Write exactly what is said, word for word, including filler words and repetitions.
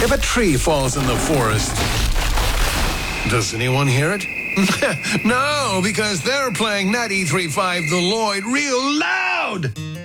If a tree falls in the forest, does anyone hear it? No, because they're playing ninety-three point five The Lloyd real loud.